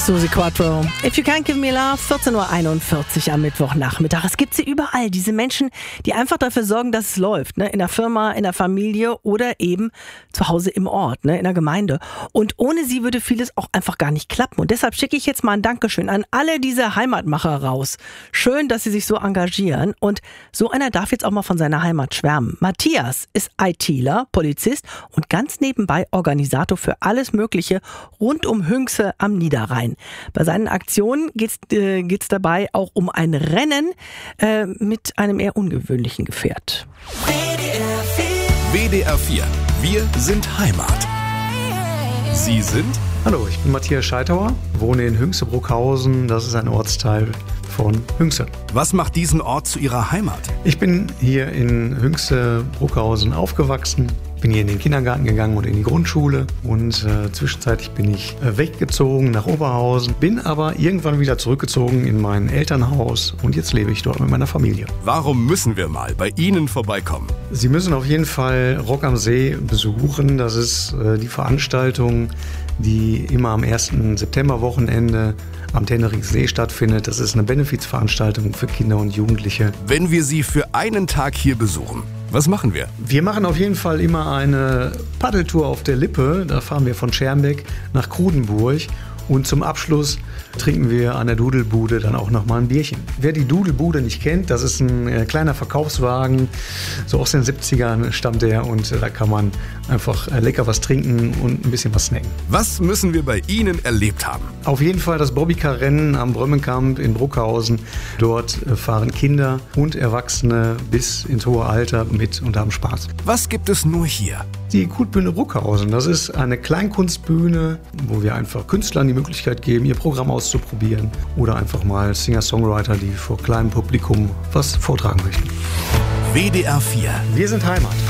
Susi Quattro. If you can't give me love, 14.41 Uhr am Mittwochnachmittag. Es gibt sie überall, diese Menschen, die einfach dafür sorgen, dass es läuft. Ne? In der Firma, in der Familie oder eben zu Hause im Ort, ne? In der Gemeinde. Und ohne sie würde vieles auch einfach gar nicht klappen. Und deshalb schicke ich jetzt mal ein Dankeschön an alle diese Heimatmacher raus. Schön, dass sie sich so engagieren. Und so einer darf jetzt auch mal von seiner Heimat schwärmen. Matthias ist ITler, Polizist und ganz nebenbei Organisator für alles Mögliche rund um Hünxe am Niederrhein. Bei seinen Aktionen geht's dabei auch um ein Rennen mit einem eher ungewöhnlichen Gefährt. WDR 4. Wir sind Heimat. Sie sind? Hallo, ich bin Matthias Scheithauer, wohne in Hünxe-Bruckhausen. Das ist ein Ortsteil von Hünxe. Was macht diesen Ort zu Ihrer Heimat? Ich bin hier in Hünxe-Bruckhausen aufgewachsen, bin hier in den Kindergarten gegangen und in die Grundschule und zwischenzeitlich bin ich weggezogen nach Oberhausen, bin aber irgendwann wieder zurückgezogen in mein Elternhaus und jetzt lebe ich dort mit meiner Familie. Warum müssen wir mal bei Ihnen vorbeikommen? Sie müssen auf jeden Fall Rock am See besuchen. Das ist die Veranstaltung, die immer am 1. Septemberwochenende am Tennerichsee stattfindet. Das ist eine Benefizveranstaltung für Kinder und Jugendliche. Wenn wir Sie für einen Tag hier besuchen, was machen wir? Wir machen auf jeden Fall immer eine Paddeltour auf der Lippe. Da fahren wir von Schermbeck nach Krudenburg. Und zum Abschluss trinken wir an der Dudelbude dann auch nochmal ein Bierchen. Wer die Dudelbude nicht kennt, das ist ein kleiner Verkaufswagen. So aus den 70ern stammt der und da kann man einfach lecker was trinken und ein bisschen was snacken. Was müssen wir bei Ihnen erlebt haben? Auf jeden Fall das Bobbycar-Rennen am Brömmenkamp in Bruckhausen. Dort fahren Kinder und Erwachsene bis ins hohe Alter mit und haben Spaß. Was gibt es nur hier? Die Kultbühne Bruckhausen, das ist eine Kleinkunstbühne, wo wir einfach Künstlern die Möglichkeit geben, ihr Programm auszuprobieren oder einfach mal Singer-Songwriter, die vor kleinem Publikum was vortragen möchten. WDR 4. Wir sind Heimat.